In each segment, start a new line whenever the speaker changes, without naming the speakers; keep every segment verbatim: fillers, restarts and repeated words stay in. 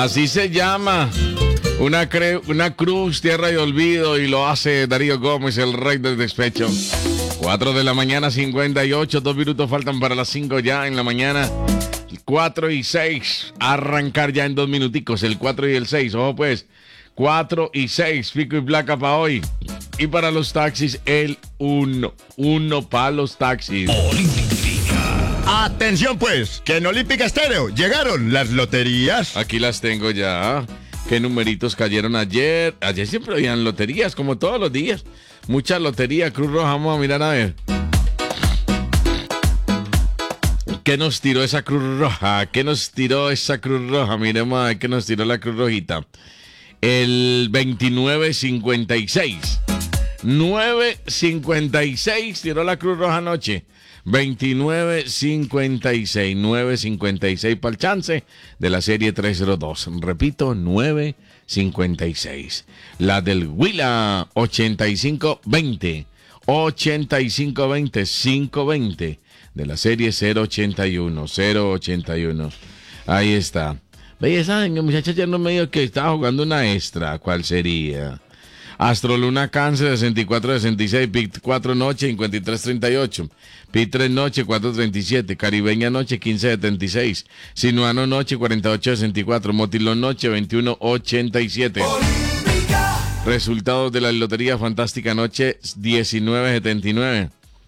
Así se llama. Una, cre- una cruz, tierra de olvido, y lo hace Darío Gómez, el rey del despecho. cuatro de la mañana, cincuenta y ocho, dos minutos faltan para las cinco ya en la mañana. cuatro y seis, arrancar ya en dos minuticos, el cuatro y el seis, ojo pues. cuatro y seis, pico y placa para hoy. Y para los taxis, el uno. uno para los taxis.
Atención pues, que en Olímpica Estéreo llegaron las loterías.
Aquí las tengo ya. ¿Qué numeritos cayeron ayer? Ayer siempre habían loterías, como todos los días. Mucha lotería, Cruz Roja, vamos a mirar a ver. ¿Qué nos tiró esa Cruz Roja? ¿Qué nos tiró esa Cruz Roja? Miremos a ver qué nos tiró la Cruz Rojita. El veintinueve cincuenta y seis. nueve cincuenta y seis tiró la Cruz Roja anoche. veintinueve cincuenta y seis. nueve cincuenta y seis para el chance de la serie trescientos dos. Repito, nueve cincuenta y seis. La del Huila, ochenta y cinco veinte. ochenta y cinco veinte, quinientos veinte. De la serie cero ochenta y uno. cero ochenta y uno. Ahí está. Veis, ¿saben? El muchacho ayer no me dijo que estaba jugando una extra. ¿Cuál sería? Astroluna Cáncer, sesenta y cuatro sesenta y seis. Pic cuatro Noche, cincuenta y tres treinta y ocho. Pic tres Noche, cuatro treinta y siete. Caribeña Noche, quince setenta y seis. Sinuano Noche, cuarenta y ocho sesenta y cuatro. Motilón Noche, veintiuno ochenta y siete. Resultados de la Lotería Fantástica Noche, diecinueve setenta y nueve.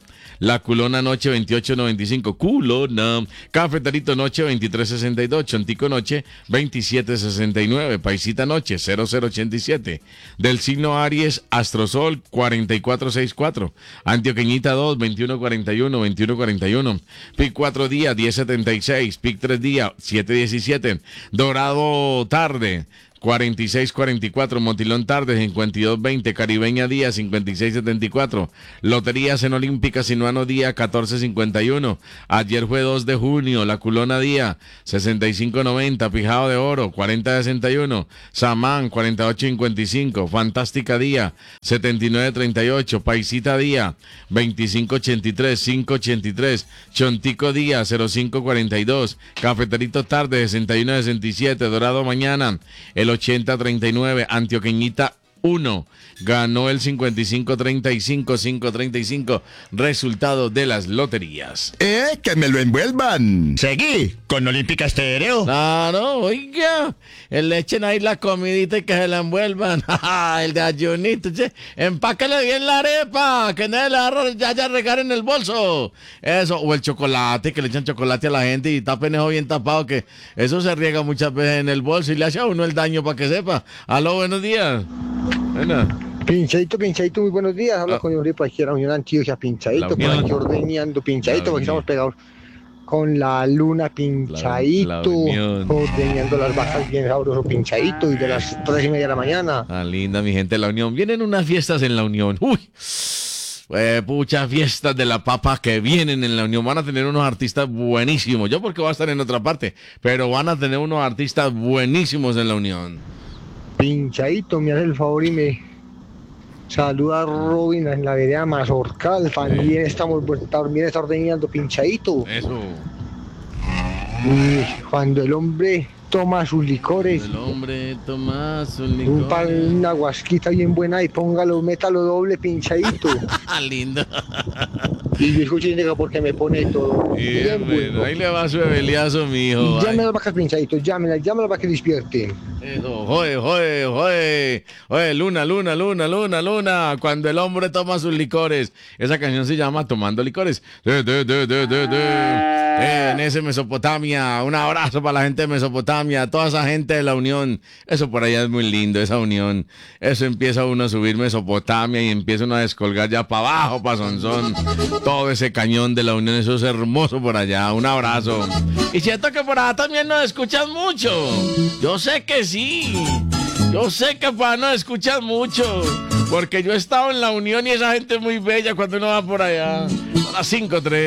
La Culona Noche, veintiocho noventa y cinco. Culona. Cafeterito Noche, veintitrés sesenta y dos. Chontico Noche, veintisiete sesenta y nueve. Paisita Noche, cero cero ochenta y siete. Del signo Aries, Astrosol, cuarenta y cuatro sesenta y cuatro. Antioqueñita dos, veintiuno cuarenta y uno. veintiuno cuarenta y uno. Pic cuatro Día, diez setenta y seis. Pic tres Día, siete diecisiete. Dorado Tarde, cuarenta y seis cuarenta y cuatro. Motilón Tarde, cincuenta y dos veinte. Caribeña Día, cincuenta y seis setenta y cuatro. Loterías en Olímpica Sinuano Día, catorce cincuenta y uno. Ayer fue dos de junio. La Culona Día, sesenta y cinco noventa. Pijado de Oro, cuarenta sesenta y uno. Samán, cuarenta y ocho cincuenta y cinco. Fantástica Día, setenta y nueve treinta y ocho. Paisita Día, veinticinco ochenta y tres, cinco ochenta y tres. Chontico Día, cero cinco cuarenta y dos. Cafeterito Tarde, sesenta y uno sesenta y siete. Dorado Mañana, el ochenta treinta y nueve. Antioqueñita uno. Ganó el cincuenta y cinco treinta y cinco, cinco treinta y cinco. Resultado de las loterías.
¡Eh, que me lo envuelvan! Seguí con Olímpica Estéreo.
Claro, oiga, le echen ahí la comidita y que se la envuelvan. El de ayunito, che. Empáquele bien la arepa, que nadie la haya regar en el bolso. Eso, o el chocolate, que le echan chocolate a la gente y tapen eso bien tapado, que eso se riega muchas veces en el bolso y le hace a uno el daño para que sepa. Aló, buenos días. Buena.
Pinchadito, pinchadito, muy buenos días. Habla
Ah.
con Jorge por aquí de la Unión Antioquia, pinchadito,
La
por
Unión.
aquí ordeñando, pinchadito,
La
porque
Unión.
estamos pegados con la luna, pinchadito,
La- la Unión.
ordeñando las vacas bien sabroso, pinchadito, y de las tres y media de la mañana.
Ah, linda, mi gente de la Unión. Vienen unas fiestas en la Unión. Uy, eh, puchas fiestas de la papa que vienen en la Unión. Van a tener unos artistas buenísimos. Yo porque voy a estar en otra parte, pero van a tener unos artistas buenísimos en la Unión.
Pinchadito, me hace el favor y me saluda a Robin en la vereda Mazorcal. También estamos, también está ordeñando, pinchadito.
Eso.
Y cuando el hombre toma sus licores,
El hombre toma su
un
licor.
pan, una guasquita bien buena y póngalo, métalo doble, pinchadito.
Ah, lindo.
Y yo escucho indica porque me pone todo
Bien,
bien
bueno,
bueno.
ahí le va su bebeliazo, mijo.
Y
Ay.
llame a las vacas pinchaditos, llámenlas, llámenlas para que despierten.
Eso, joe, joe, joe, joe, luna, luna, luna, luna, luna, cuando el hombre toma sus licores. Esa canción se llama Tomando Licores. De, de, de, de, de, de. En ese Mesopotamia, un abrazo para la gente de Mesopotamia, toda esa gente de la Unión. Eso por allá es muy lindo, esa unión. Eso empieza uno a subir Mesopotamia y empieza uno a descolgar ya para abajo, para Sonsón. Todo ese cañón de la Unión, eso es hermoso por allá. Un abrazo. Y siento que por allá también nos escuchan mucho. Yo sé que sí. Yo sé que para no escuchas mucho. Porque yo he estado en la Unión y esa gente es muy bella cuando uno va por allá. A las cinco tres.